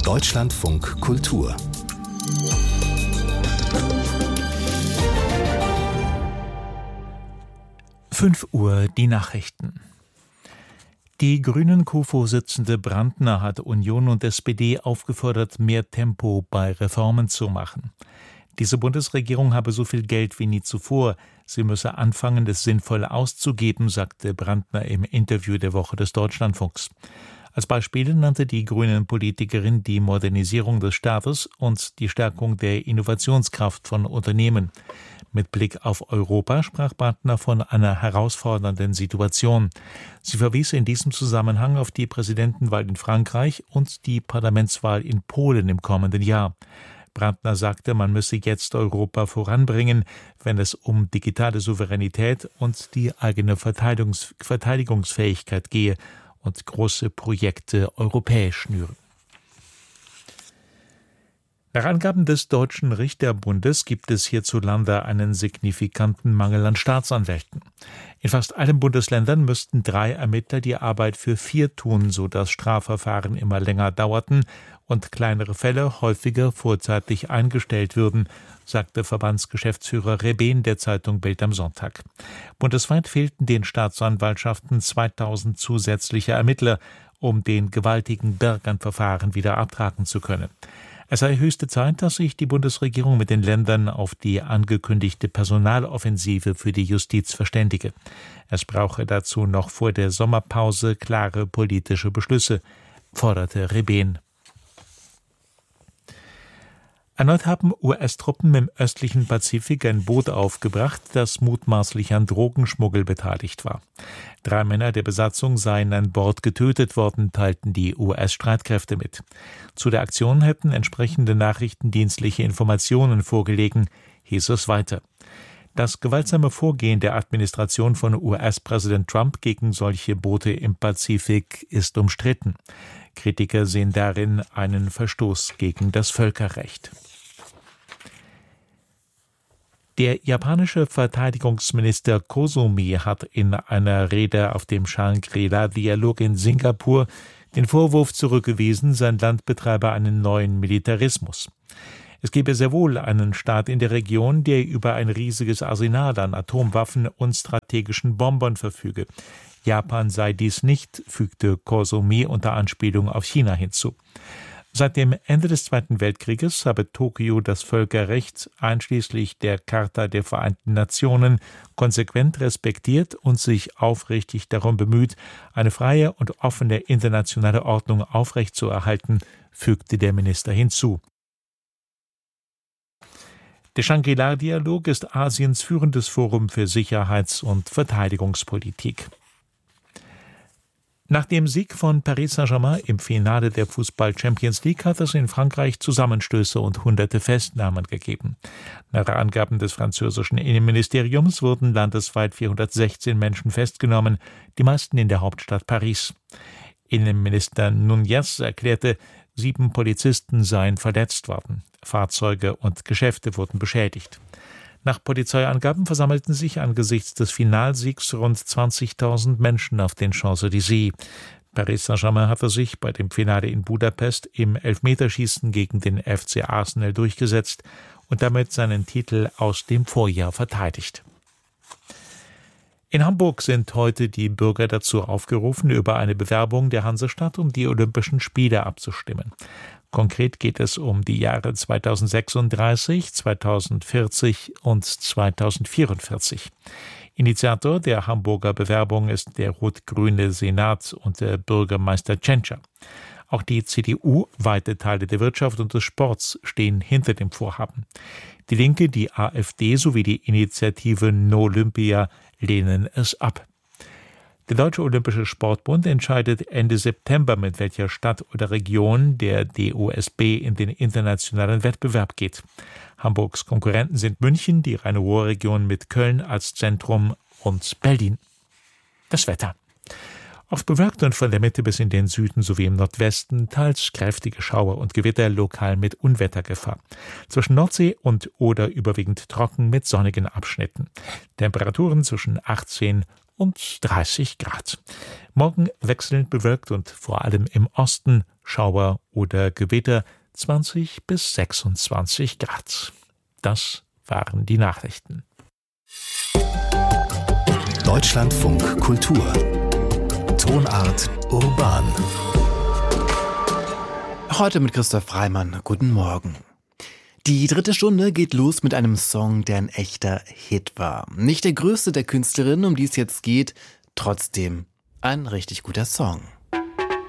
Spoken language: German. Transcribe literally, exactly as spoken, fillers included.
Deutschlandfunk Kultur. fünf Uhr die Nachrichten. Die Grünen-Co-Vorsitzende Brandner hat Union und S P D aufgefordert, mehr Tempo bei Reformen zu machen. Diese Bundesregierung habe so viel Geld wie nie zuvor. Sie müsse anfangen, es sinnvoll auszugeben, sagte Brandner im Interview der Woche des Deutschlandfunks. Als Beispiele nannte die Grünen-Politikerin die Modernisierung des Staates und die Stärkung der Innovationskraft von Unternehmen. Mit Blick auf Europa sprach Brandner von einer herausfordernden Situation. Sie verwies in diesem Zusammenhang auf die Präsidentenwahl in Frankreich und die Parlamentswahl in Polen im kommenden Jahr. Brandner sagte, man müsse jetzt Europa voranbringen, wenn es um digitale Souveränität und die eigene Verteidigungs- Verteidigungsfähigkeit gehe und große Projekte europäisch schnüren. Nach Angaben des Deutschen Richterbundes gibt es hierzulande einen signifikanten Mangel an Staatsanwälten. In fast allen Bundesländern müssten drei Ermittler die Arbeit für vier tun, sodass Strafverfahren immer länger dauerten und kleinere Fälle häufiger vorzeitig eingestellt würden, sagte Verbandsgeschäftsführer Rebehn der Zeitung Bild am Sonntag. Bundesweit fehlten den Staatsanwaltschaften zweitausend zusätzliche Ermittler, um den gewaltigen Berg an Verfahren wieder abtragen zu können. Es sei höchste Zeit, dass sich die Bundesregierung mit den Ländern auf die angekündigte Personaloffensive für die Justiz verständige. Es brauche dazu noch vor der Sommerpause klare politische Beschlüsse, forderte Rebehn. Erneut haben U S-Truppen im östlichen Pazifik ein Boot aufgebracht, das mutmaßlich an Drogenschmuggel beteiligt war. Drei Männer der Besatzung seien an Bord getötet worden, teilten die U S-Streitkräfte mit. Zu der Aktion hätten entsprechende nachrichtendienstliche Informationen vorgelegen, hieß es weiter. Das gewaltsame Vorgehen der Administration von U S-Präsident Trump gegen solche Boote im Pazifik ist umstritten. Kritiker sehen darin einen Verstoß gegen das Völkerrecht. Der japanische Verteidigungsminister Koizumi hat in einer Rede auf dem Shangri-La-Dialog in Singapur den Vorwurf zurückgewiesen, sein Land betreibe einen neuen Militarismus. Es gebe sehr wohl einen Staat in der Region, der über ein riesiges Arsenal an Atomwaffen und strategischen Bombern verfüge. Japan sei dies nicht, fügte Koizumi unter Anspielung auf China hinzu. Seit dem Ende des Zweiten Weltkrieges habe Tokio das Völkerrecht einschließlich der Charta der Vereinten Nationen konsequent respektiert und sich aufrichtig darum bemüht, eine freie und offene internationale Ordnung aufrechtzuerhalten, fügte der Minister hinzu. Der Shangri-La-Dialog ist Asiens führendes Forum für Sicherheits- und Verteidigungspolitik. Nach dem Sieg von Paris Saint-Germain im Finale der Fußball-Champions League hat es in Frankreich Zusammenstöße und hunderte Festnahmen gegeben. Nach Angaben des französischen Innenministeriums wurden landesweit vierhundertsechzehn Menschen festgenommen, die meisten in der Hauptstadt Paris. Innenminister Núñez erklärte, sieben Polizisten seien verletzt worden. Fahrzeuge und Geschäfte wurden beschädigt. Nach Polizeiangaben versammelten sich angesichts des Finalsiegs rund zwanzigtausend Menschen auf den Champs-Élysées. Paris Saint-Germain hatte sich bei dem Finale in Budapest im Elfmeterschießen gegen den F C Arsenal durchgesetzt und damit seinen Titel aus dem Vorjahr verteidigt. In Hamburg sind heute die Bürger dazu aufgerufen, über eine Bewerbung der Hansestadt um die Olympischen Spiele abzustimmen. Konkret geht es um die Jahre zweitausendsechsunddreißig, zweitausendvierzig und zweitausendvierundvierzig. Initiator der Hamburger Bewerbung ist der rot-grüne Senat und der Bürgermeister Tschentscher. Auch die C D U, weite Teile der Wirtschaft und des Sports stehen hinter dem Vorhaben. Die Linke, die A f D sowie die Initiative No Olympia lehnen es ab. Der Deutsche Olympische Sportbund entscheidet Ende September, mit welcher Stadt oder Region der D O S B in den internationalen Wettbewerb geht. Hamburgs Konkurrenten sind München, die Rhein-Ruhr-Region mit Köln als Zentrum und Berlin. Das Wetter. Oft bewölkt und von der Mitte bis in den Süden sowie im Nordwesten teils kräftige Schauer und Gewitter, lokal mit Unwettergefahr. Zwischen Nordsee und Oder überwiegend trocken mit sonnigen Abschnitten. Temperaturen zwischen achtzehn und dreißig Grad. Morgen wechselnd bewölkt und vor allem im Osten Schauer oder Gewitter, zwanzig bis sechsundzwanzig Grad. Das waren die Nachrichten. Deutschlandfunk Kultur. Tonart urban. Heute mit Christoph Reimann. Guten Morgen. Die dritte Stunde geht los mit einem Song, der ein echter Hit war. Nicht der größte der Künstlerinnen, um die es jetzt geht, trotzdem ein richtig guter Song.